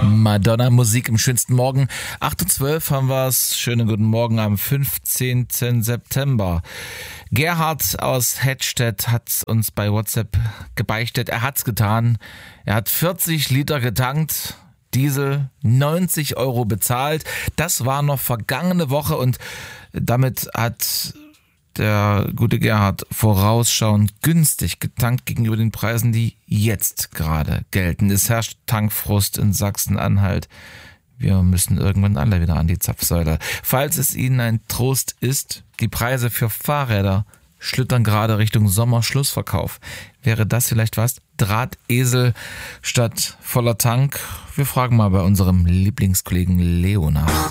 Madonna Musik im schönsten Morgen. 8:12 haben wir es. Schönen guten Morgen am 15. September. Gerhard aus Hedstedt hat uns bei WhatsApp gebeichtet. Er hat's getan. Er hat 40 Liter getankt. Diesel 90 € bezahlt. Das war noch vergangene Woche und damit hat der gute Gerhard vorausschauend günstig getankt gegenüber den Preisen, die jetzt gerade gelten. Es herrscht Tankfrust in Sachsen-Anhalt. Wir müssen irgendwann alle wieder an die Zapfsäule. Falls es Ihnen ein Trost ist, die Preise für Fahrräder schlittern gerade Richtung Sommerschlussverkauf. Wäre das vielleicht was? Drahtesel statt voller Tank? Wir fragen mal bei unserem Lieblingskollegen Leo nach.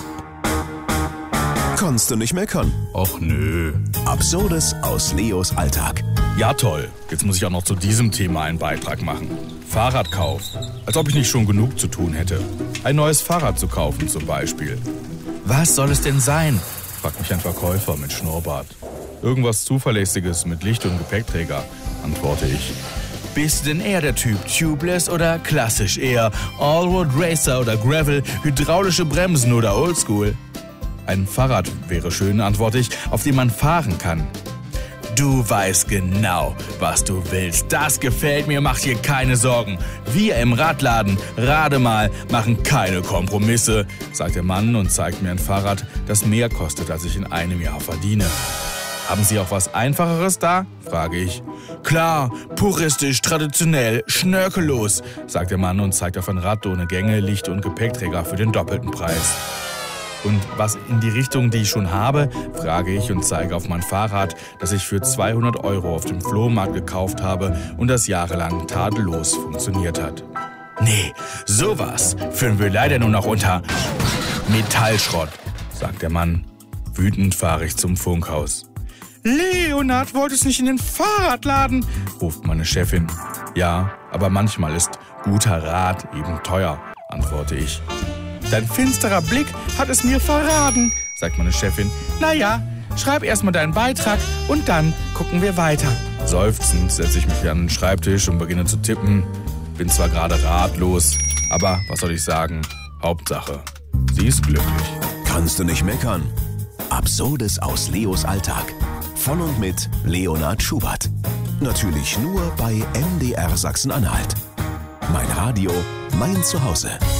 Kannst du nicht meckern? Och nö. Absurdes aus Leos Alltag. Ja toll, jetzt muss ich auch noch zu diesem Thema einen Beitrag machen. Fahrradkauf. Als ob ich nicht schon genug zu tun hätte. Ein neues Fahrrad zu kaufen zum Beispiel. Was soll es denn sein? Fragt mich ein Verkäufer mit Schnurrbart. Irgendwas Zuverlässiges mit Licht- und Gepäckträger, antworte ich. Bist du denn eher der Typ Tubeless oder klassisch eher Allroad Racer oder Gravel, hydraulische Bremsen oder Oldschool? Ein Fahrrad wäre schön, antworte ich, auf dem man fahren kann. Du weißt genau, was du willst. Das gefällt mir, mach dir keine Sorgen. Wir im Radladen, Rademal, machen keine Kompromisse, sagt der Mann und zeigt mir ein Fahrrad, das mehr kostet, als ich in einem Jahr verdiene. Haben Sie auch was Einfacheres da? Frage ich. Klar, puristisch, traditionell, schnörkellos, sagt der Mann und zeigt auf ein Rad ohne Gänge, Licht- und Gepäckträger für den doppelten Preis. Und was in die Richtung, die ich schon habe, frage ich und zeige auf mein Fahrrad, das ich für 200 € auf dem Flohmarkt gekauft habe und das jahrelang tadellos funktioniert hat. Nee, sowas führen wir leider nur noch unter Metallschrott, sagt der Mann. Wütend fahre ich zum Funkhaus. Leonard, wolltest nicht in den Fahrradladen? Ruft meine Chefin. Ja, aber manchmal ist guter Rat eben teuer, antworte ich. Dein finsterer Blick hat es mir verraten, sagt meine Chefin. Naja, schreib erstmal deinen Beitrag und dann gucken wir weiter. Seufzend setze ich mich an den Schreibtisch und beginne zu tippen. Bin zwar gerade ratlos, aber was soll ich sagen? Hauptsache, sie ist glücklich. Kannst du nicht meckern? Absurdes aus Leos Alltag. Von und mit Leonhard Schubert. Natürlich nur bei MDR Sachsen-Anhalt. Mein Radio, mein Zuhause.